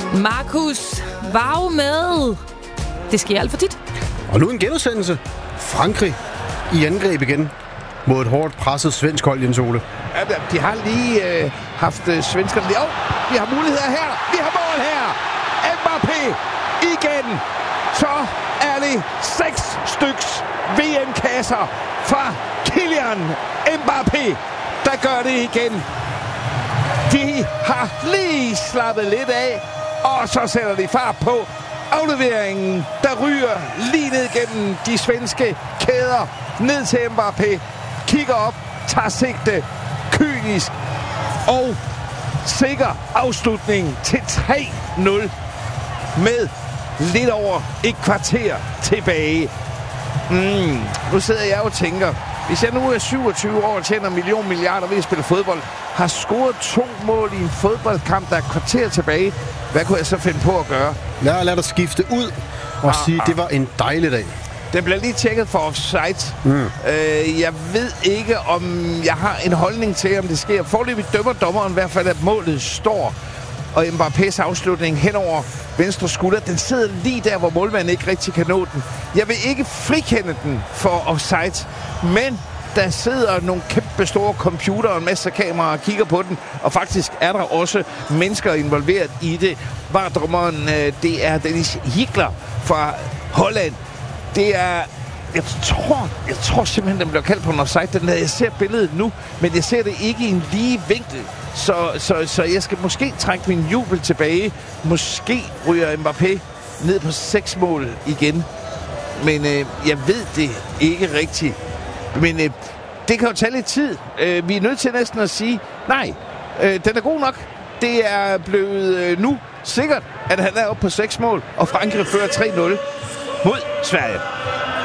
Markus, var med. Det sker alt for tit. Og nu en genudsendelse. Frankrig i angreb igen mod et hårdt presset svensk hold, Jens Ole. Ja, de har lige haft svenskerne lige. Vi har muligheder her. Vi har mål her. Mbappé igen. Så er det 6 styks VM-kasser fra Kylian Mbappé, der gør det igen. De har lige slappet lidt af, og så sætter de fart på. Afleveringen, der ryger lige ned gennem de svenske kæder, ned til Mbappé. Kigger op, tager sigte, kynisk og sikker afslutning til 3-0 med lidt over et kvarter tilbage. Nu sidder jeg og tænker, hvis jeg nu er 27 år og tjener milliarder ved at spille fodbold, har scoret 2 mål i en fodboldkamp, der er et kvarter tilbage, hvad kunne jeg så finde på at gøre? Lad dig skifte ud og sige, at det var en dejlig dag. Den bliver lige tjekket for offside. Jeg ved ikke, om jeg har en holdning til, om det sker. Foreløbig dømmer dommeren i hvert fald, at målet står. Og Mbappés afslutning hen over venstre skulder, den sidder lige der, hvor målmanden ikke rigtig kan nå den. Jeg vil ikke frikende den for offside, men der sidder nogle kæmpe store computer og en masse kameraer og kigger på den, og faktisk er der også mennesker involveret i det. VAR-dommeren, det er Dennis Higler fra Holland. Det er... Jeg tror simpelthen, den bliver kaldt på en offside. Jeg ser billedet nu, men jeg ser det ikke i en lige vinkel. Så jeg skal måske trække min jubel tilbage. Måske ryger Mbappé ned på 6 mål igen. Men jeg ved det ikke rigtigt. Men det kan jo tage lidt tid. Vi er nødt til næsten at sige, nej, den er god nok. Det er blevet nu sikkert, at han er oppe på 6 mål, og Frankrig fører 3-0 mod Sverige.